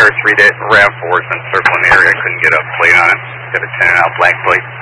Air 3 to RAV4's been circling the area. I couldn't get a plate on it. Got a 10 out blank plate.